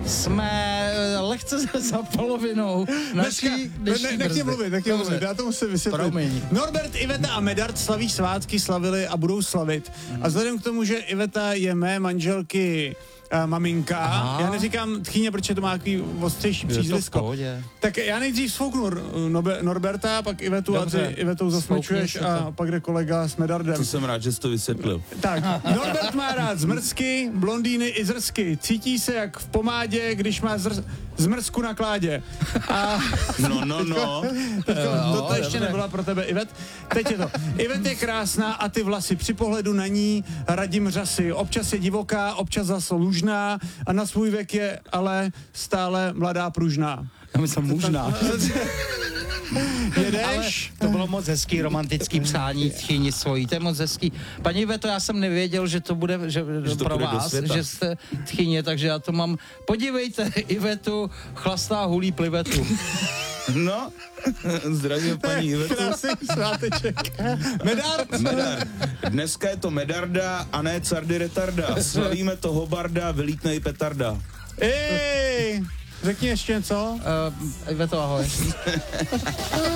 jsme lehce za polovinou naší dnešní Nech mě mluvit, já to musím vysvětlit. Promiň. Norbert, Iveta a Medard slaví svátky, slavili a budou slavit. A vzhledem k tomu, že Iveta je mé manželky maminka, já neříkám tchýně, protože to má takový ostřejší přízvisko. Tak já nejdřív sfouknu Norberta, pak Ivetu. Dobře, a ty Ivetou zasmečuješ a pak jde kolega s Medardem. To jsem rád, že jsi to vysvětlil. Tak, Norbert má rád zmrzky, blondýny i zrsky. Cítí se jak v pomádě, když má zmrzku na kládě. A No. To ještě nebyla pro tebe, Ivet. Teď je to. Ivet je krásná a ty vlasy. Při pohledu na ní radím řasy. Občas je divoká, občas zase lužná a na svůj věk je ale stále mladá pružná. Já myslím mužná. Jedeš? To bylo moc hezký romantický přání tchýni svojí, to je moc hezký. Paní Iveto, já jsem nevěděl, že to bude že to pro vás, že jste tchýně, takže já to mám. Podívejte, Ivetu chlastá hulí plivetu. No, zdravím paní Ivetu. Krásný sváteček. Medard. Dneska je to Medarda a ne Cardy Retarda. Slavíme to Hobarda, vylítnej petarda. Řekni ještě něco. Iveto, ahoj.